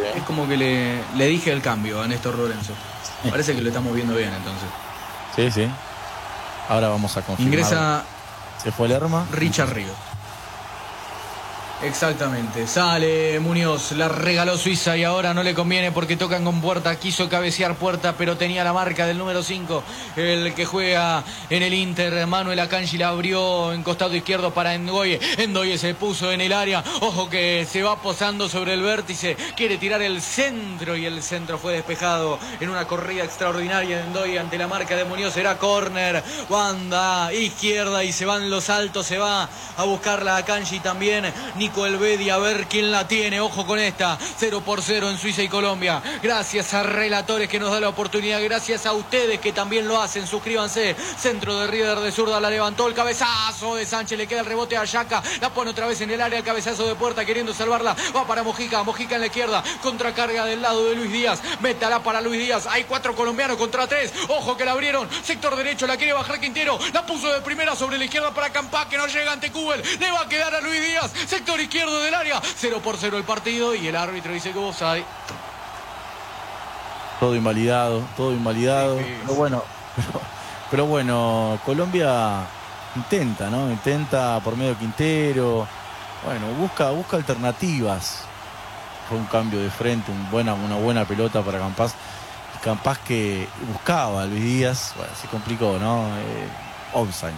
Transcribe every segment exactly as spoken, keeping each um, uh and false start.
es como que le, le dije el cambio a Néstor Lorenzo. Parece que lo estamos viendo bien entonces. Sí, sí. Ahora vamos a confirmar. Ingresa. Se fue Lerma. Richard Ríos. Exactamente, sale Muñoz, la regaló Suiza y ahora no le conviene porque tocan con Puerta, quiso cabecear Puerta pero tenía la marca del número cinco, el que juega en el Inter, Manuel Akanji la abrió en costado izquierdo para Ndoye, Ndoye se puso en el área, ojo que se va posando sobre el vértice, quiere tirar el centro y el centro fue despejado en una corrida extraordinaria de Ndoye ante la marca de Muñoz, será córner, banda izquierda y se van los altos, se va a buscarla Akanji también, Nico Elvedi, a ver quién la tiene, ojo con esta, cero por cero en Suiza y Colombia, gracias a Relatores que nos da la oportunidad, gracias a ustedes que también lo hacen, suscríbanse, centro de Rieder de zurda, la levantó, el cabezazo de Sánchez, le queda el rebote a Yaka, la pone otra vez en el área, el cabezazo de Puerta queriendo salvarla, va para Mojica, Mojica en la izquierda, contracarga del lado de Luis Díaz, métala para Luis Díaz, hay cuatro colombianos contra tres, ojo que la abrieron, sector derecho, la quiere bajar Quintero, la puso de primera sobre la izquierda para Campá, que no llega ante Cubel, le va a quedar a Luis Díaz, sector izquierdo del área, cero por cero el partido y el árbitro dice que offside. Todo invalidado, todo invalidado. Sí, sí. Pero bueno, pero, pero bueno, Colombia intenta, ¿no? Intenta por medio de Quintero. Bueno, busca, busca alternativas. Fue un cambio de frente, un buena, una buena pelota para Campas. Campas que buscaba a Luis Díaz. Bueno, se complicó, ¿no? Eh, offside.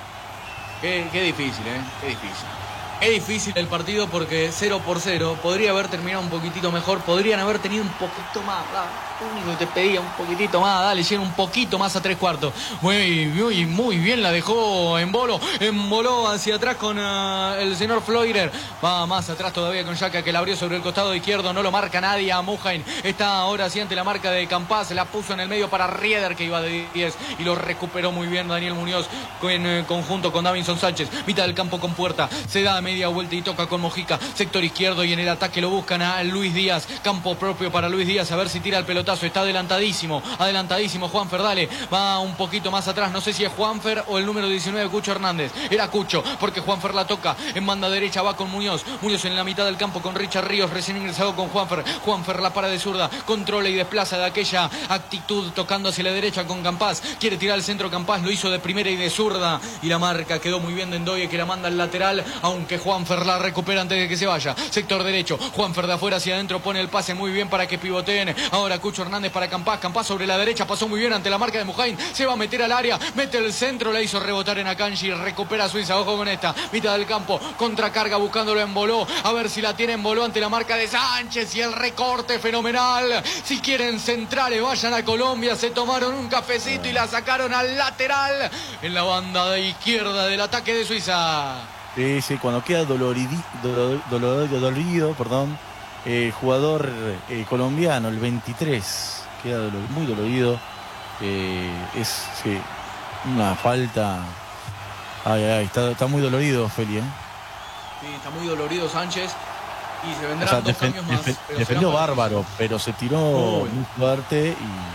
Qué, qué difícil, ¿eh? Qué difícil. Es difícil el partido porque cero por cero podría haber terminado un poquitito mejor, podrían haber tenido un poquito más, lo único que te pedía, un poquitito más, dale, hicieron un poquito más a tres cuartos, muy, muy, muy bien la dejó en bolo, emboló hacia atrás con uh, el señor Floirer, va más atrás todavía con Yaka que la abrió sobre el costado izquierdo, no lo marca nadie a Mujain, está ahora sí ante la marca de Campas, la puso en el medio para Rieder que iba de diez y lo recuperó muy bien Daniel Muñoz en uh, conjunto con Davinson Sánchez, mitad del campo con Puerta, se da media vuelta y toca con Mojica, sector izquierdo y en el ataque lo buscan a Luis Díaz, campo propio para Luis Díaz, a ver si tira el pelotazo, está adelantadísimo, adelantadísimo Juanfer, dale, va un poquito más atrás, no sé si es Juanfer o el número diecinueve Cucho Hernández, era Cucho, porque Juanfer la toca, en banda derecha va con Muñoz, Muñoz en la mitad del campo con Richard Ríos, recién ingresado con Juanfer, Juanfer la para de zurda, controla y desplaza de aquella actitud tocando hacia la derecha con Campas, quiere tirar el centro Campas, lo hizo de primera y de zurda, y la marca quedó muy bien de Ndoye que la manda al lateral, aunque Juanfer la recupera antes de que se vaya, sector derecho, Juanfer de afuera hacia adentro pone el pase muy bien para que pivoteen, ahora Cucho Hernández para Campas, Campas sobre la derecha, pasó muy bien ante la marca de Mujain, se va a meter al área, mete el centro, la hizo rebotar en Akanji, recupera a Suiza, ojo con esta, mitad del campo, contracarga buscándolo en Boló, a ver si la tiene en Boló ante la marca de Sánchez y el recorte fenomenal, si quieren centrales vayan a Colombia, se tomaron un cafecito y la sacaron al lateral, en la banda de izquierda del ataque de Suiza. Sí, sí, cuando queda doloridi, dolor, dolor, dolorido, perdón, el eh, jugador eh, colombiano, el veintitrés, queda dolor, muy dolorido, eh, es sí, una falta, ay, ay, está, está muy dolorido Feli, ¿eh? Sí, está muy dolorido Sánchez y se vendrán o sea, dos defen, cambios más. Defen, defendió bárbaro, pero se tiró Uy. muy fuerte y,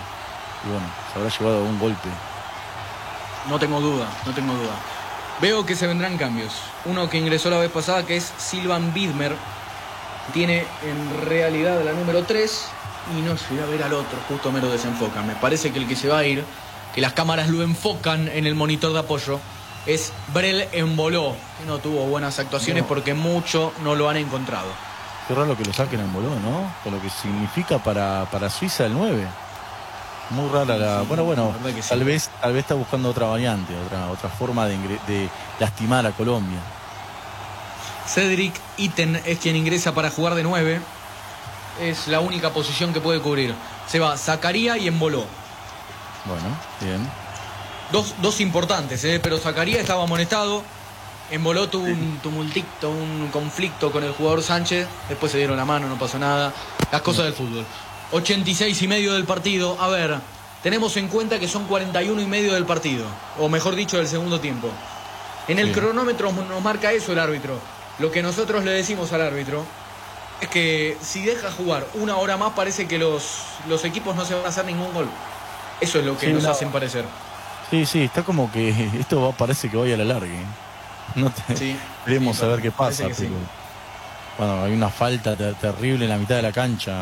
y bueno, se habrá llevado un golpe. No tengo duda, no tengo duda. Veo que se vendrán cambios. Uno que ingresó la vez pasada, que es Silvan Widmer. Tiene en realidad la número tres y no se va a ver al otro. Justo me lo desenfocan. Me parece que el que se va a ir, que las cámaras lo enfocan en el monitor de apoyo, es Brel Emboló, que no tuvo buenas actuaciones no. porque mucho no lo han encontrado. Qué raro que lo saquen a Emboló, ¿no? Con lo que significa para, para Suiza el nueve. Muy rara la... Sí, bueno, bueno, la tal sí. vez tal vez está buscando otra variante, otra, otra forma de, de lastimar a Colombia. Cedric Itten es quien ingresa para jugar de nueve. Es la única posición que puede cubrir. Se va Zacaría y Emboló. Bueno, bien. Dos, dos importantes, ¿eh? Pero Zacaría estaba amonestado. Emboló tuvo un tumultito, un conflicto con el jugador Sánchez. Después se dieron la mano, no pasó nada. Las cosas del fútbol. ochenta y seis y medio del partido. A ver, tenemos en cuenta que son cuarenta y uno y medio del partido, o mejor dicho, del segundo tiempo. En el sí. cronómetro nos marca eso el árbitro. Lo que nosotros le decimos al árbitro es que si deja jugar una hora más, parece que los, los equipos no se van a hacer ningún gol. Eso es lo que sí, nos no. hacen parecer. Sí, sí, está como que esto va, parece que vaya a la larga. No te... sí, Veremos sí, a ver qué pasa. Pero... sí. Bueno, hay una falta ter terrible en la mitad de la cancha.